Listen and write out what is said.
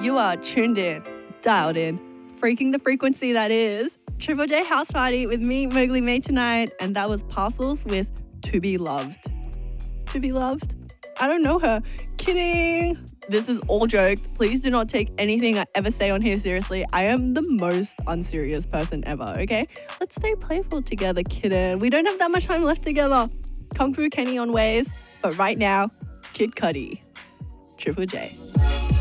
You are tuned in, dialed in, freaking the frequency that is Triple J House Party with me, Mowgli May, tonight. And that was Parcels with To Be Loved. To Be Loved? I don't know her. Kidding. This is all jokes. Please do not take anything I ever say on here seriously. I am the most unserious person ever, okay? Let's stay playful together, kitten. We don't have that much time left together. Kung Fu Kenny on Ways. But right now, Kid Cudi. Triple J.